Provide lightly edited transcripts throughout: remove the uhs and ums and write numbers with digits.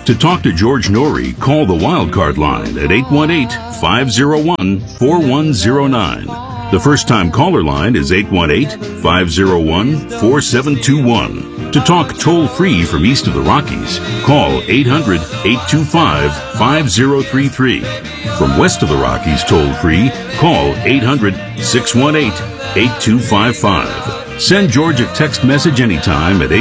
To talk to George Norrie, call the Wildcard line at 818-501-4109. The first-time caller line is 818-501-4721. To talk toll-free from east of the Rockies, call 800-825-5033. From west of the Rockies toll-free, call 800-618-8255. Send George a text message anytime at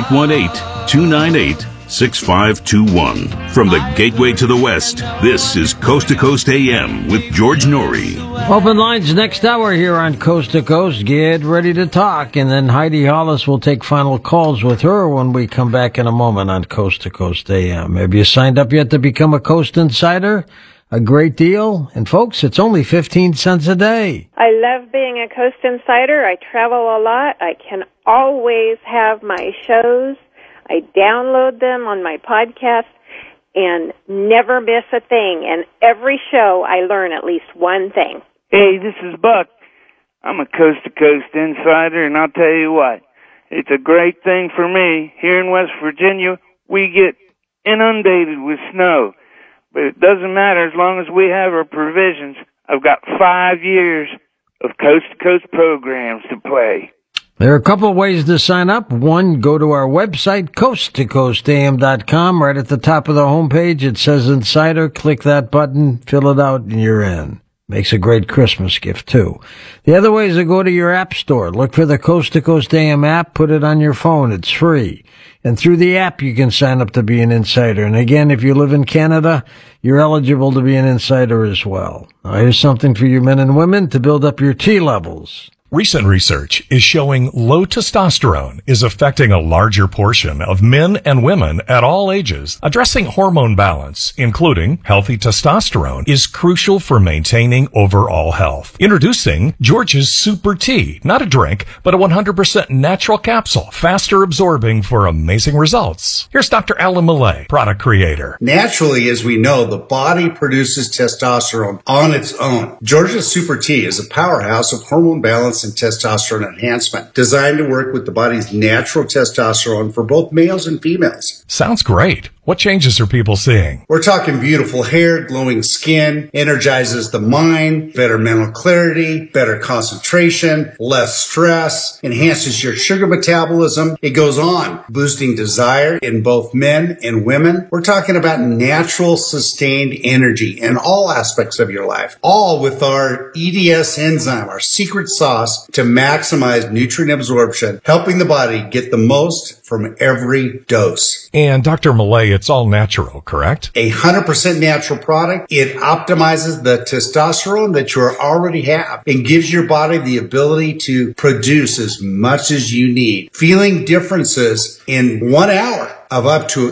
818-298-6521. From the Gateway to the West, this is Coast to Coast AM with George Norrie. Open lines next hour here on Coast to Coast. Get ready to talk. And then Heidi Hollis will take final calls with her when we come back in a moment on Coast to Coast AM. Have you signed up yet to become a Coast Insider? A great deal. And folks, it's only 15 cents a day. I love being a Coast Insider. I travel a lot. I can always have my shows. I download them on my podcast and never miss a thing. And every show I learn at least one thing. Hey, this is Buck. I'm a coast-to-coast insider, and I'll tell you what, it's a great thing for me. Here in West Virginia, we get inundated with snow. But it doesn't matter as long as we have our provisions. I've got 5 years of coast-to-coast programs to play. There are a couple of ways to sign up. One, go to our website, coasttocoastam.com. Right at the top of the homepage, it says Insider. Click that button, fill it out, and you're in. Makes a great Christmas gift, too. The other way is to go to your app store. Look for the Coast to Coast AM app. Put it on your phone. It's free. And through the app, you can sign up to be an insider. And again, if you live in Canada, you're eligible to be an insider as well. Now, here's something for you men and women to build up your T levels. Recent research is showing low testosterone is affecting a larger portion of men and women at all ages. Addressing hormone balance, including healthy testosterone, is crucial for maintaining overall health. Introducing George's Super Tea, not a drink, but a 100% natural capsule, faster absorbing for amazing results. Here's Dr. Alan Millay, product creator. Naturally, as we know, the body produces testosterone on its own. George's Super Tea is a powerhouse of hormone balance and testosterone enhancement, designed to work with the body's natural testosterone for both males and females. Sounds great. What changes are people seeing? We're talking beautiful hair, glowing skin, energizes the mind, better mental clarity, better concentration, less stress, enhances your sugar metabolism. It goes on, boosting desire in both men and women. We're talking about natural, sustained energy in all aspects of your life, all with our EDS enzyme, our secret sauce to maximize nutrient absorption, helping the body get the most from every dose. And Dr. Millay, it's all natural, correct? 100% natural product. It optimizes the testosterone that you already have and gives your body the ability to produce as much as you need. Feeling differences in 1 hour of up to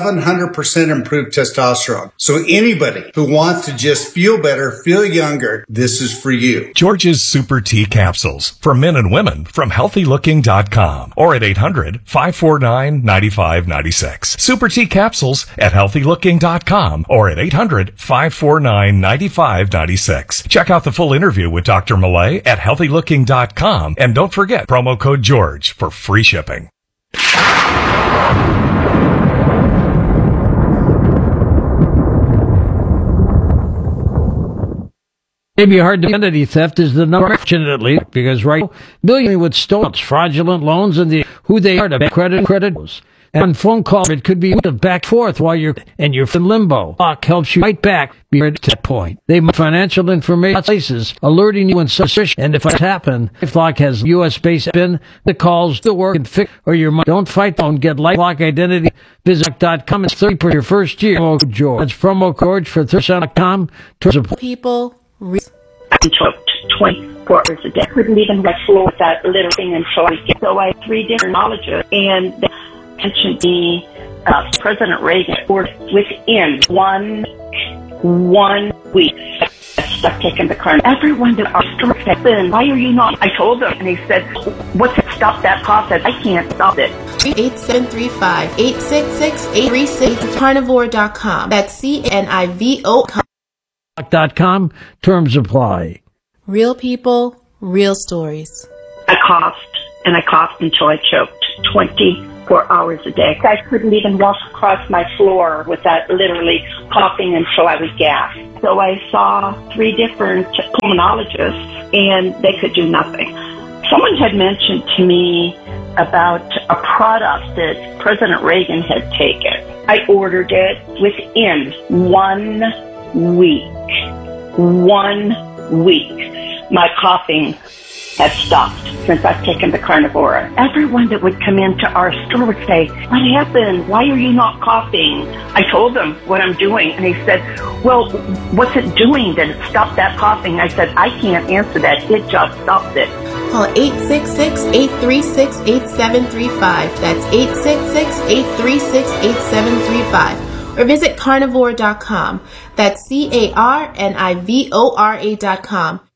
700% improved testosterone. So anybody who wants to just feel better, feel younger, this is for you. George's Super Tea Capsules for men and women from healthylooking.com or at 800-549-9596. Super Tea Capsules at healthylooking.com or at 800-549-9596. Check out the full interview with Dr. Millay at healthylooking.com and don't forget promo code George for free shipping. Maybe hard to identity theft is the number, fortunately, because right now, millions with stolen, fraudulent loans and who they are to credit. And on phone call, it could be back and forth while you're in limbo. Lock helps you right back be at that point. They have financial information places alerting you when suspicious. And if it happens, LifeLock has U.S.-based PIN that calls the work and fix or your money. Don't fight phone. Get LifeLock identity. Visit LifeLock.com. It's 30 for your first year. Promo George. That's promo code for 30%.com. People choked 24 hours a day. Couldn't even let floor with that little thing until I get. So I had 3 different knowledges, and they mentioned me, President Reagan, within one week. Stuck taking the car. Everyone that asked him, why are you not? I told them, and he said, what's it? Stop that process. I can't stop it. 8735-866-836 carnivore.com. That's CNIVO.com. Terms apply. Real people, real stories. I coughed until I choked 24 for hours a day. I couldn't even walk across my floor without literally coughing until I was gasped. So I saw 3 different pulmonologists, and they could do nothing. Someone had mentioned to me about a product that President Reagan had taken. I ordered it within 1 week. 1 week. My coughing has stopped since I've taken the Carnivora. Everyone that would come into our store would say, "What happened? Why are you not coughing?" I told them what I'm doing, and he said, "Well, what's it doing that it stopped that coughing?" I said, "I can't answer that. It just stopped it." Call 866-836-8735. That's 866-836-8735. Or visit carnivore.com. That's CARNIVORA.com.